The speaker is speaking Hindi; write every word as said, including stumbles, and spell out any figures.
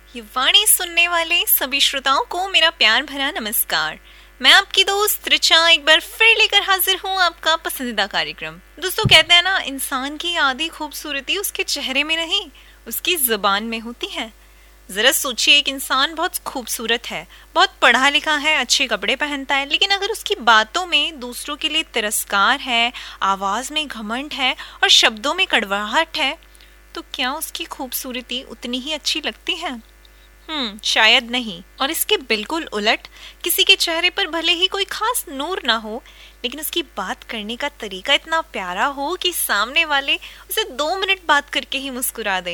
ये वाणी सुनने वाले सभी श्रोताओं को मेरा प्यार भरा नमस्कार। मैं आपकी दोस्त रिचा एक बार फिर लेकर हाजिर हूँ आपका पसंदीदा कार्यक्रम। दोस्तों, कहते हैं ना, इंसान की आधी खूबसूरती उसके चेहरे में नहीं, उसकी जुबान में होती है। जरा सोचिए, एक इंसान बहुत खूबसूरत है, बहुत पढ़ा लिखा है, अच्छे कपड़े पहनता है, लेकिन अगर उसकी बातों में दूसरों के लिए तिरस्कार है, आवाज में घमंड है और शब्दों में कड़वाहट है, तो क्या उसकी खूबसूरती उतनी ही अच्छी लगती है? हम्म शायद नहीं। और इसके बिल्कुल उलट, किसी के चेहरे पर भले ही कोई खास नूर ना हो, लेकिन उसकी बात करने का तरीका इतना प्यारा हो कि सामने वाले उसे दो मिनट बात करके ही मुस्कुरा दे।